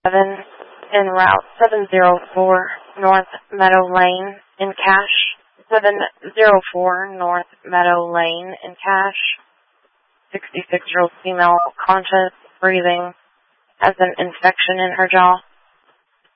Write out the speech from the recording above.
in Route 704 North Meadow Lane in Cache. 704 North Meadow Lane in Cache. 66-year-old female, conscious, breathing, has an infection in her jaw.